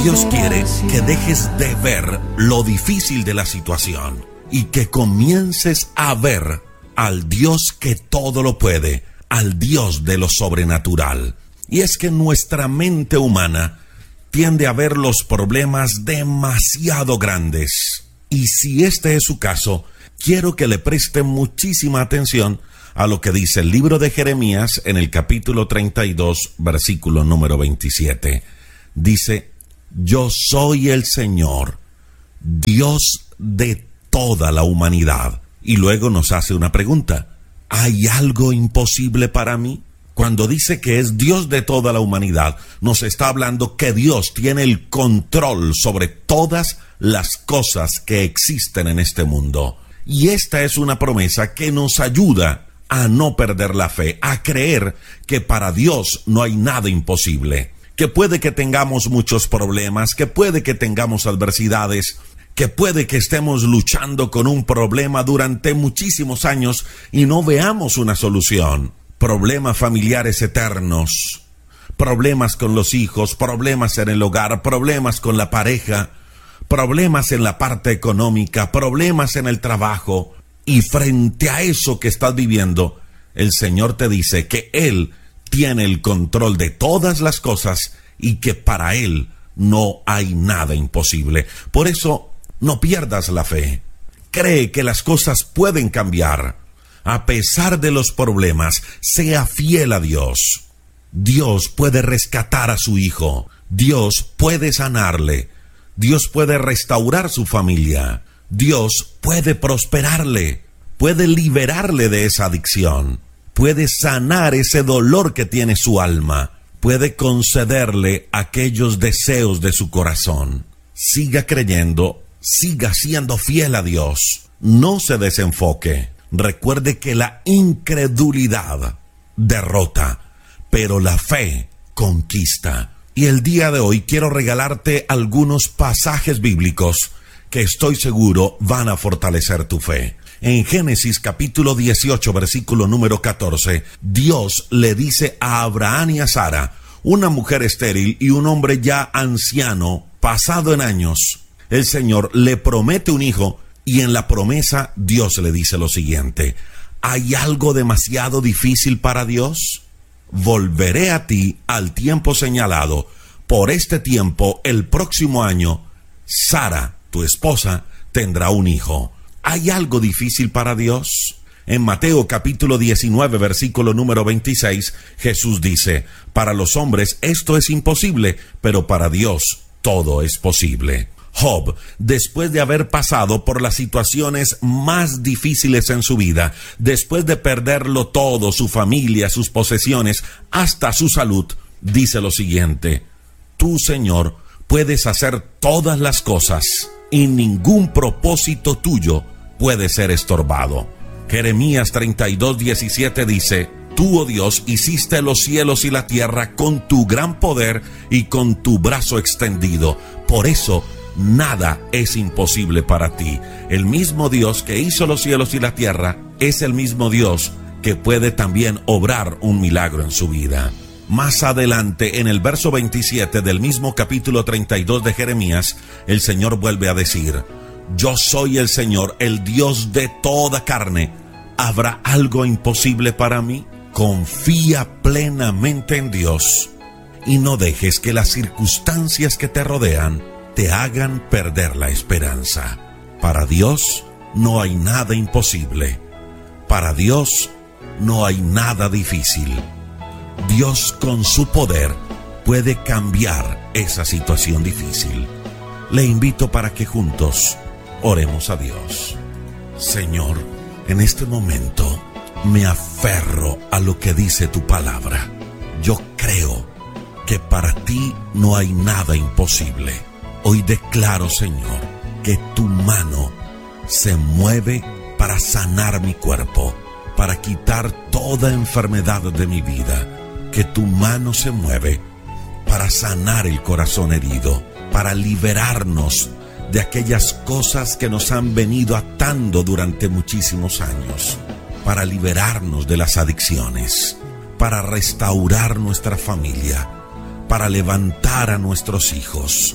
Dios quiere que dejes de ver lo difícil de la situación y que comiences a ver al Dios que todo lo puede, al Dios de lo sobrenatural. Y es que nuestra mente humana tiende a ver los problemas demasiado grandes. Y si este es su caso, quiero que le preste muchísima atención a lo que dice el libro de Jeremías en el capítulo 32, versículo número 27. Dice: yo soy el Señor, Dios de toda la humanidad. Y luego nos hace una pregunta: ¿hay algo imposible para mí? Cuando dice que es Dios de toda la humanidad, nos está hablando que Dios tiene el control sobre todas las cosas que existen en este mundo. Y esta es una promesa que nos ayuda a no perder la fe, a creer que para Dios no hay nada imposible, que puede que tengamos muchos problemas, que puede que tengamos adversidades, que puede que estemos luchando con un problema durante muchísimos años y no veamos una solución. Problemas familiares eternos, problemas con los hijos, problemas en el hogar, problemas con la pareja, problemas en la parte económica, problemas en el trabajo. Y frente a eso que estás viviendo, el Señor te dice que Él tiene el control de todas las cosas y que para Él no hay nada imposible. Por eso, no pierdas la fe. Cree que las cosas pueden cambiar. A pesar de los problemas, sea fiel a Dios. Dios puede rescatar a su hijo. Dios puede sanarle. Dios puede restaurar su familia. Dios puede prosperarle. Puede liberarle de esa adicción. Puede sanar ese dolor que tiene su alma. Puede concederle aquellos deseos de su corazón. Siga creyendo. Siga siendo fiel a Dios. No se desenfoque. Recuerde que la incredulidad derrota, pero la fe conquista. Y el día de hoy quiero regalarte algunos pasajes bíblicos que estoy seguro van a fortalecer tu fe. En Génesis capítulo 18, versículo número 14, Dios le dice a Abraham y a Sara, una mujer estéril y un hombre ya anciano, pasado en años, el Señor le promete un hijo. Y en la promesa Dios le dice lo siguiente: ¿hay algo demasiado difícil para Dios? Volveré a ti al tiempo señalado. Por este tiempo, el próximo año, Sara, tu esposa, tendrá un hijo. ¿Hay algo difícil para Dios? En Mateo capítulo 19, versículo número 26, Jesús dice: para los hombres esto es imposible, pero para Dios todo es posible. Job, después de haber pasado por las situaciones más difíciles en su vida, después de perderlo todo, su familia, sus posesiones, hasta su salud, dice lo siguiente: tú, Señor, puedes hacer todas las cosas y ningún propósito tuyo puede ser estorbado. Jeremías 32:17 dice: tú, oh Dios, hiciste los cielos y la tierra con tu gran poder y con tu brazo extendido. Por eso, nada es imposible para ti. El mismo Dios que hizo los cielos y la tierra es el mismo Dios que puede también obrar un milagro en su vida. Más adelante, en el verso 27 del mismo capítulo 32 de Jeremías, el Señor vuelve a decir: yo soy el Señor, el Dios de toda carne. ¿Habrá algo imposible para mí? Confía plenamente en Dios y no dejes que las circunstancias que te rodean te hagan perder la esperanza. Para Dios no hay nada imposible. Para Dios no hay nada difícil. Dios con su poder puede cambiar esa situación difícil. Le invito para que juntos oremos a Dios. Señor, en este momento me aferro a lo que dice tu palabra. Yo creo que para ti no hay nada imposible. Hoy declaro, Señor, que tu mano se mueve para sanar mi cuerpo, para quitar toda enfermedad de mi vida. Que tu mano se mueve para sanar el corazón herido, para liberarnos de aquellas cosas que nos han venido atando durante muchísimos años, para liberarnos de las adicciones, para restaurar nuestra familia, para levantar a nuestros hijos.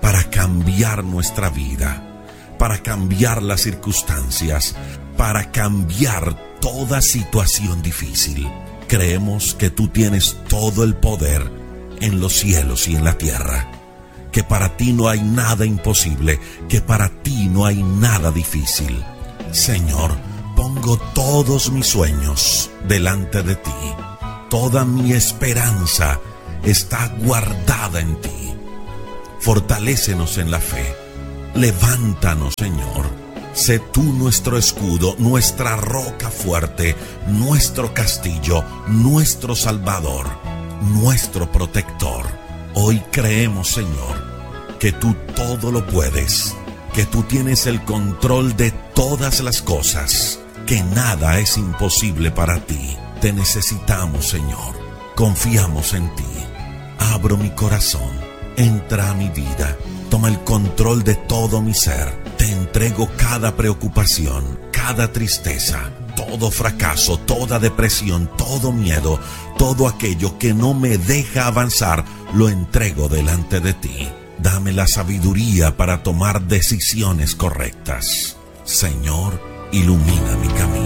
para cambiar nuestra vida, para cambiar las circunstancias, para cambiar toda situación difícil. Creemos que tú tienes todo el poder en los cielos y en la tierra, que para ti no hay nada imposible, que para ti no hay nada difícil. Señor, pongo todos mis sueños delante de ti. Toda mi esperanza está guardada en ti. Fortalécenos en la fe. Levántanos, Señor. Sé tú nuestro escudo, nuestra roca fuerte, nuestro castillo, nuestro salvador, nuestro protector. Hoy creemos, Señor, que tú todo lo puedes, que tú tienes el control de todas las cosas, que nada es imposible para ti. Te necesitamos, Señor. Confiamos en ti. Abro mi corazón. Entra a mi vida. Toma el control de todo mi ser. Te entrego cada preocupación, cada tristeza, todo fracaso, toda depresión, todo miedo, todo aquello que no me deja avanzar, lo entrego delante de ti. Dame la sabiduría para tomar decisiones correctas. Señor, ilumina mi camino.